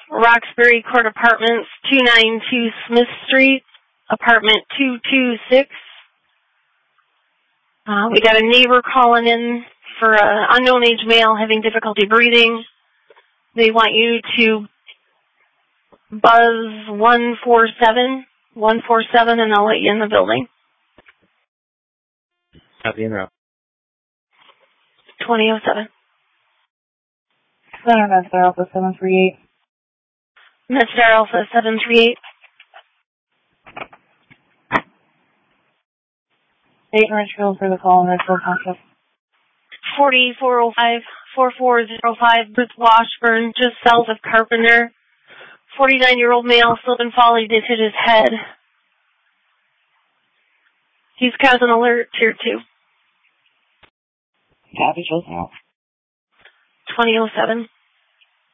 Roxbury Court Apartments, 292 Smith Street, apartment 226. We got a neighbor calling in for an unknown age male having difficulty breathing. They want you to buzz 147, and I'll let you in the building. Copy and route. 2007. Center Master Alpha 738. Master Alpha 738. 8 Richfield for the call and Richfield concept. 4405, Bruce Washburn, just south of Carpenter. 49-year-old male, slip and fall, he did hit his head. He's causing alert, tier 2. Copy, Chilson. 2007.